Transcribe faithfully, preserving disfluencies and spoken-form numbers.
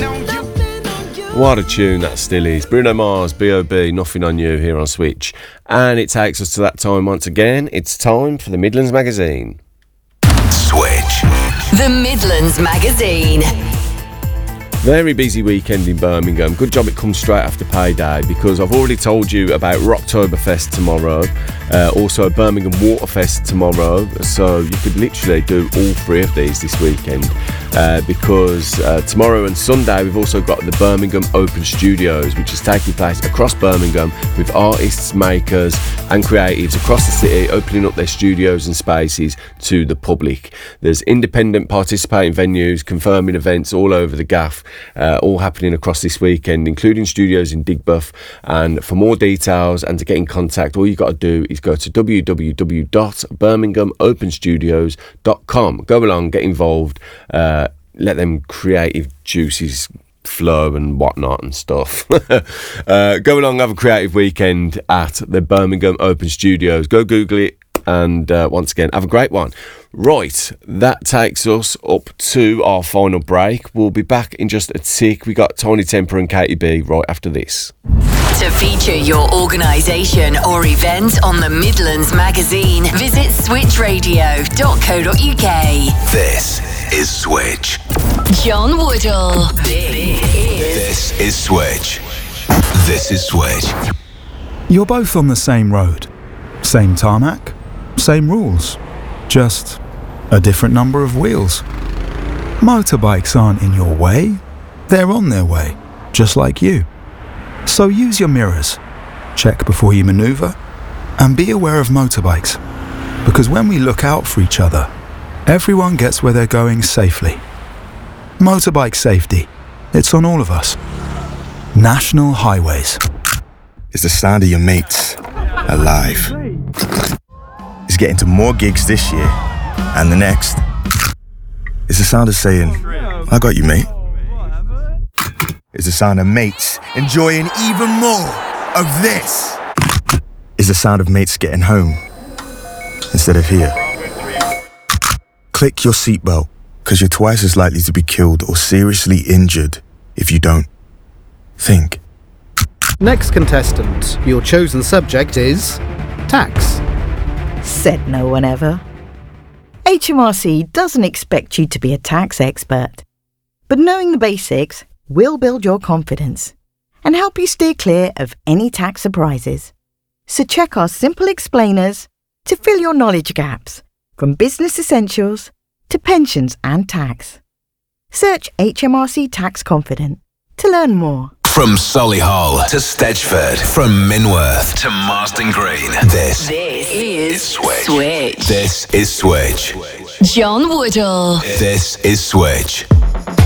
What a tune that still is. Bruno Mars, B O B, Nothing on You here on Switch. And it takes us to that time once again. It's time for the Midlands Magazine. Switch. The Midlands Magazine. Very busy weekend in Birmingham. Good job it comes straight after payday, because I've already told you about Rocktoberfest tomorrow, uh, also Birmingham Waterfest tomorrow, so you could literally do all three of these this weekend, uh, because uh, tomorrow and Sunday we've also got the Birmingham Open Studios, which is taking place across Birmingham with artists, makers and creatives across the city opening up their studios and spaces to the public. There's independent participating venues confirming events all over the gaff. Uh, all happening across this weekend, including studios in Digbeth. And for more details and to get in contact, all you got to do is go to w w w dot birmingham open studios dot com. Go along, get involved, uh, let them creative juices flow and whatnot and stuff. uh, go along, have a creative weekend at the Birmingham Open Studios. Go Google it, and uh, once again, have a great one. Right, that takes us up to our final break. We'll be back in just a tick. We got Tony Temper and Katie B right after this. To feature your organisation or event on the Midlands Magazine, visit switch radio dot co dot u k. This is Switch. John Woodall. This is Switch. This is Switch. You're both on the same road, same tarmac, same rules, just a different number of wheels. Motorbikes aren't in your way, they're on their way, just like you. So use your mirrors, check before you manoeuvre, and be aware of motorbikes. Because when we look out for each other, everyone gets where they're going safely. Motorbike safety, it's on all of us. National Highways. It's the sound of your mates, alive. It's getting to more gigs this year, and the next. It's the sound of saying, I got you, mate. It's the sound of mates enjoying even more of this. It's the sound of mates getting home instead of here. Click your seatbelt, because you're twice as likely to be killed or seriously injured if you don't. Think. Next contestant, your chosen subject is tax. Said no one ever. H M R C doesn't expect you to be a tax expert, but knowing the basics will build your confidence and help you steer clear of any tax surprises. So check our simple explainers to fill your knowledge gaps, from business essentials to pensions and tax. Search H M R C Tax Confident to learn more. From Solihull to Stedgeford, from Minworth to Marston Green, this, This is Switch. Switch. This is Switch. John Woodall. This is Switch.